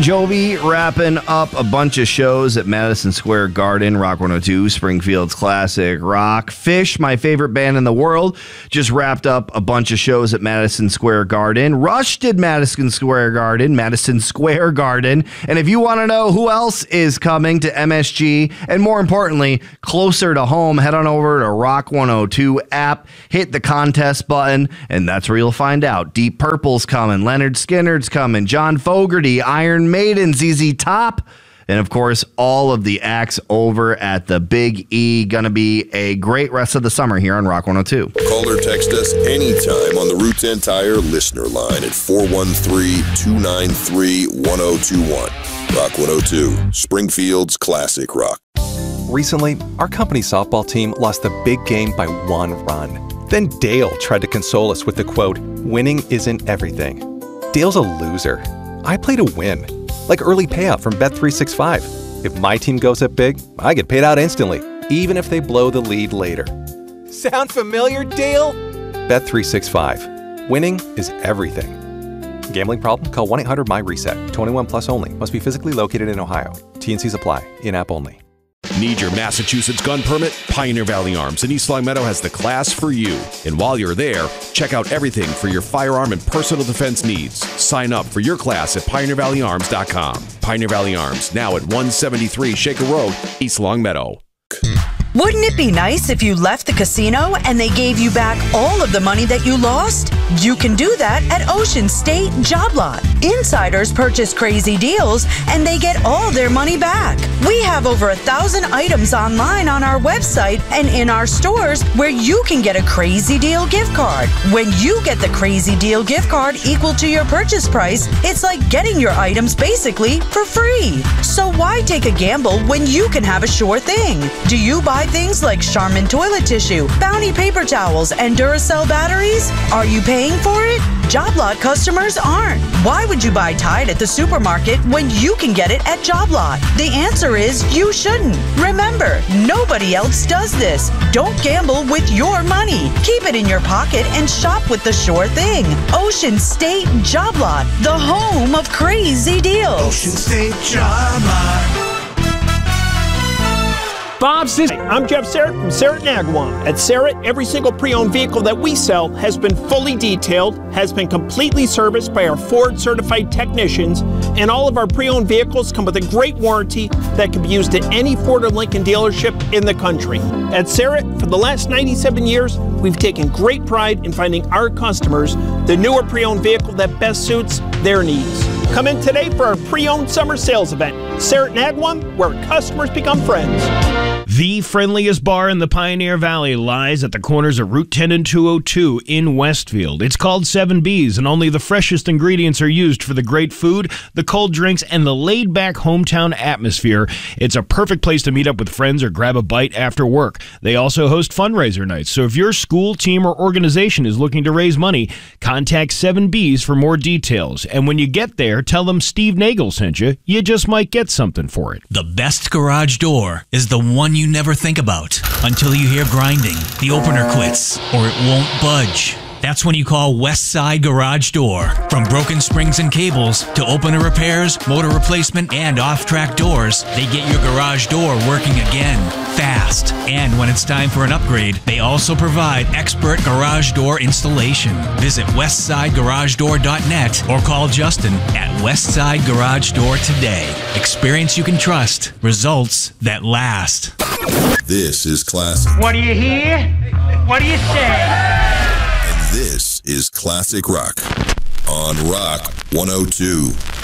Jovi wrapping up a bunch of shows at Madison Square Garden, Rock 102, Springfield's Classic Rock. Phish, my favorite band in the world, just wrapped up a bunch of shows at Madison Square Garden. Rush did Madison Square Garden. And if you want to know who else is coming to MSG, and more importantly, closer to home, head on over to Rock 102 app, hit the contest button, and that's where you'll find out. Deep Purple's coming, Leonard Skinner's coming, John Fogerty, Iron Maiden, ZZ Top, and of course, all of the acts over at the Big E. Gonna be a great rest of the summer here on Rock 102. Call or text us anytime on the Route 10 Tire listener line at 413-293-1021. Rock 102, Springfield's Classic Rock. Recently, our company softball team lost the big game by 1 run. Then Dale tried to console us with the quote, "Winning isn't everything." Dale's a loser. I play to win. Like early payout from Bet365. If my team goes up big, I get paid out instantly, even if they blow the lead later. Sound familiar, Dale? Bet365. Winning is everything. Gambling problem? Call 1-800-MY-RESET. 21 plus only. Must be physically located in Ohio. T&Cs apply. In-app only. Need your Massachusetts gun permit? Pioneer Valley Arms in East Long Meadow has the class for you. And while you're there, check out everything for your firearm and personal defense needs. Sign up for your class at PioneerValleyArms.com. Pioneer Valley Arms, now at 173 Shaker Road, East Long Meadow. Wouldn't it be nice if you left the casino and they gave you back all of the money that you lost? You can do that at Ocean State Job Lot. Insiders purchase crazy deals and they get all their money back. We have over 1,000 items online on our website and in our stores where you can get a crazy deal gift card. When you get the crazy deal gift card equal to your purchase price, it's like getting your items basically for free. So why take a gamble when you can have a sure thing? Do you buy things like Charmin toilet tissue, Bounty paper towels, and Duracell batteries? Are you paying for it? Job Lot customers aren't. Why would you buy Tide at the supermarket when you can get it at Job Lot? The answer is you shouldn't. Remember, nobody else does this. Don't gamble with your money. Keep it in your pocket and shop with the sure thing. Ocean State Job Lot, the home of crazy deals. Ocean State Job Lot. Bob Sisley. I'm Jeff Serrett from Serrett Nagawam. At Serrett, every single pre-owned vehicle that we sell has been fully detailed, has been completely serviced by our Ford-certified technicians, and all of our pre-owned vehicles come with a great warranty that can be used at any Ford or Lincoln dealership in the country. At Serrett, for the last 97 years, we've taken great pride in finding our customers the newer pre-owned vehicle that best suits their needs. Come in today for our pre-owned summer sales event. Serrett Nagawam, where customers become friends. The friendliest bar in the Pioneer Valley lies at the corners of Route 10 and 202 in Westfield. It's called 7B's, and only the freshest ingredients are used for the great food, the cold drinks, and the laid-back hometown atmosphere. It's a perfect place to meet up with friends or grab a bite after work. They also host fundraiser nights, so if your school, team, or organization is looking to raise money, contact 7B's for more details. And when you get there, tell them Steve Nagel sent you. You just might get something for it. The best garage door is the one you never think about until you hear grinding, the opener quits, or it won't budge. That's when you call Westside Garage Door. From broken springs and cables to opener repairs, motor replacement, and off-track doors, they get your garage door working again, fast. And when it's time for an upgrade, they also provide expert garage door installation. Visit westsidegaragedoor.net or call Justin at Westside Garage Door today. Experience you can trust. Results that last. This is Classic. What do you hear? What do you say? This is Classic Rock on Rock 102.